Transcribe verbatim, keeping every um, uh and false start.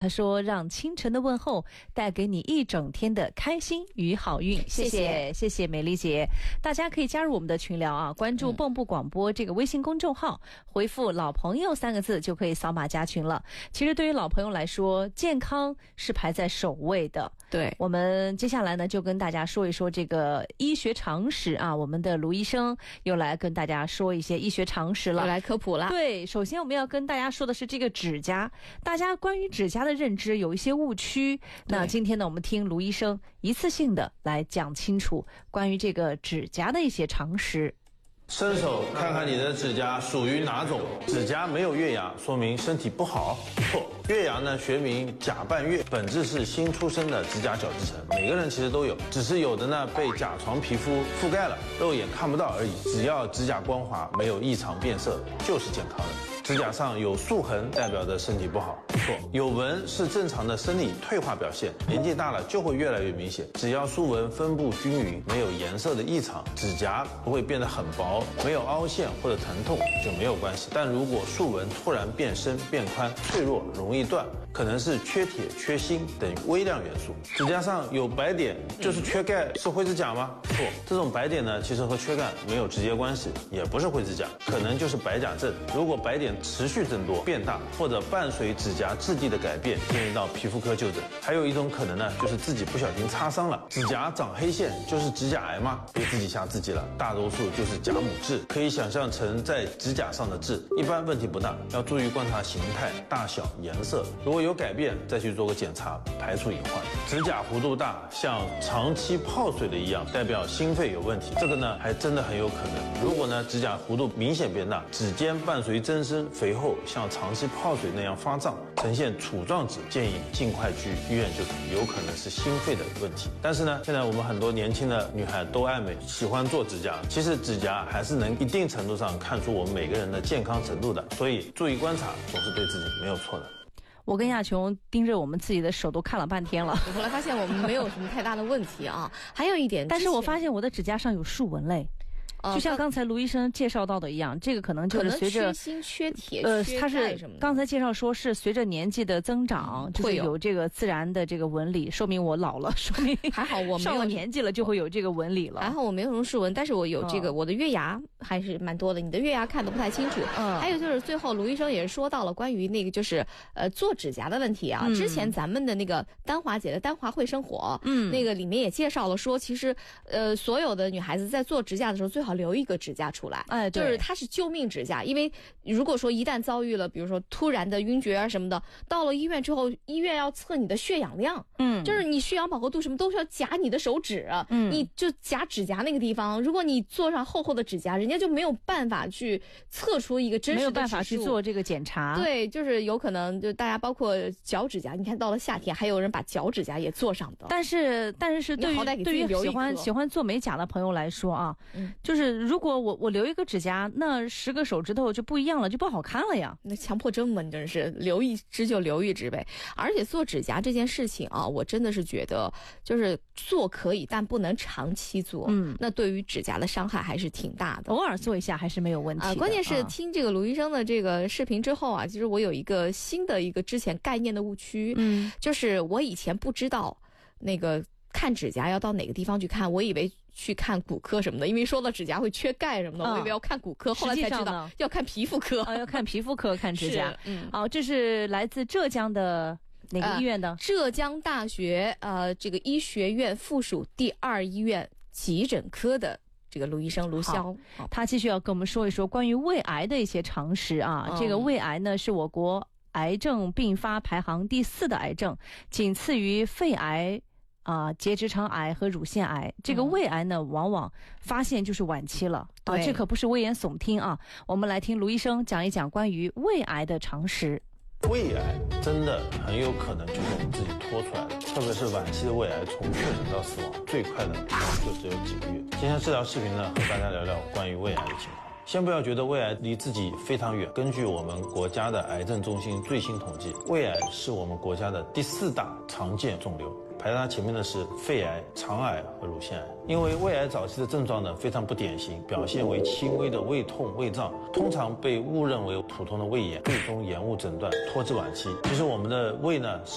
他说让清晨的问候带给你一整天的开心与好运。谢谢谢谢美丽姐。大家可以加入我们的群聊啊，关注蹦布广播这个微信公众号，回复老朋友三个字就可以扫码加群了。其实对于老朋友来说，健康是排在首位的。 对， 我们接下来呢就跟大家说一说这个医学常识啊，我们的卢医生又来跟大家说一些医学常识了， 又来科普了。 对，首先我们要跟大家说的是这个指甲，大家关于指甲的认知有一些误区，那今天呢我们听卢医生一次性的来讲清楚关于这个指甲的一些常识。 伸手看看你的指甲属于哪种，指甲没有月牙说明身体不好。错，月牙呢学名甲半月，本质是新出生的指甲角质层，每个人其实都有，只是有的呢被甲床皮肤覆盖了，肉眼看不到而已。只要指甲光滑，没有异常变色，就是健康的。指甲上有竖痕代表着身体不好。错，有纹是正常的生理退化表现，年纪大了就会越来越明显。只要竖纹分布均匀，没有颜色的异常，指甲不会变得很薄，没有凹陷或者疼痛就没有关系。但如果竖纹突然变深变宽，脆弱容易断，可能是缺铁缺锌等微量元素。指甲上有白点就是缺钙，是灰指甲吗？错，这种白点呢其实和缺钙没有直接关系，也不是灰指甲，可能就是白甲症。如果白点持续增多变大，或者伴随指甲质地的改变，建议到皮肤科就诊。还有一种可能呢，就是自己不小心擦伤了，指甲长黑线就是指甲癌吗？别自己吓自己了，大多数就是甲母痣，可以想象成在指甲上的痣，一般问题不大，要注意观察形态、大小、颜色，如果有改变再去做个检查，排除隐患。指甲弧度大，像长期泡水的一样，代表心肺有问题，这个呢还真的很有可能。如果呢指甲弧度明显变大，指尖伴随增生、肥厚，像长期泡水那样发胀，呈现杵状指，建议尽快去医院就诊，有可能是心肺的问题。但是呢，现在我们很多年轻的女孩都爱美，喜欢做指甲，其实指甲还是能一定程度上看出我们每个人的健康程度的，所以注意观察总是对自己没有错的。 我跟亚琼盯着我们自己的手都看了半天了， 我后来发现我们没有什么太大的问题啊。还有一点， 但是我发现我的指甲上有竖纹嘞。就像刚才卢医生介绍到的一样，这个可能就是随着缺锌、缺铁、 呃， 缺他是刚才介绍说是随着年纪的增长，就是有这个自然的这个纹理，说明我老了，说明还好我上了年纪了就会有这个纹理了。 还好我没有什么竖纹，但是我有这个、嗯、我的月牙还是蛮多的，你的月牙看得不太清楚。嗯，还有就是最后卢医生也是说到了关于那个就是呃做指甲的问题啊。嗯、之前咱们的那个丹华姐的丹华会生活，嗯，那个里面也介绍了说，其实呃所有的女孩子在做指甲的时候最好留一个指甲出来，哎，就是它是救命指甲，因为如果说一旦遭遇了，比如说突然的晕厥啊什么的，到了医院之后，医院要测你的血氧量，嗯，就是你血氧饱和度什么都是要夹你的手指，嗯，你就夹指甲那个地方，如果你做上厚厚的指甲，人家就没有办法去测出一个真实的指数，没有办法去做这个检查， 对，就是有可能就大家包括脚指甲，你看到了夏天还有人把脚指甲也做上的， 但是但是是对于对于喜欢喜欢做美甲的朋友来说啊，嗯，就是如果我我留一个指甲，那十个手指头就不一样了，就不好看了呀。 那强迫症嘛，你真是留一只就留一只呗。而且做指甲这件事情啊，我真的是觉得就是做可以，但不能长期做。嗯，那对于指甲的伤害还是挺大的。 偶尔做一下还是没有问题的。 啊，关键是听这个卢医生的这个视频之后啊，其实我有一个新的一个之前概念的误区，嗯，就是我以前不知道那个。看指甲要到哪个地方去看？我以为去看骨科什么的，因为说到指甲会缺钙什么的，嗯、我以为要看骨科，后来才知道要看皮肤科， 啊，要看皮肤科看指甲。嗯，好，这是来自浙江的哪个医院的？ 呃、浙江大学呃这个医学院附属第二医院急诊科的。这个卢医生卢潇， 他继续要跟我们说一说关于胃癌的一些常识啊。嗯、这个胃癌呢，是我国癌症并发排行第四的癌症，仅次于肺癌。啊，结直肠癌和乳腺癌，这个胃癌呢，嗯、往往发现就是晚期了啊，这可不是危言耸听啊。我们来听卢医生讲一讲关于胃癌的常识。 胃癌真的很有可能就是我们自己拖出来的，特别是晚期的胃癌，从确诊到死亡最快的就只有几个月。今天这条视频呢，和大家聊聊关于胃癌的情况。先不要觉得胃癌离自己非常远，根据我们国家的癌症中心最新统计，胃癌是我们国家的第四大常见肿瘤。排在它前面的是肺癌、肠癌和乳腺癌。因为胃癌早期的症状呢非常不典型，表现为轻微的胃痛、胃胀，通常被误认为普通的胃炎，最终延误诊断，拖至晚期。其实我们的胃呢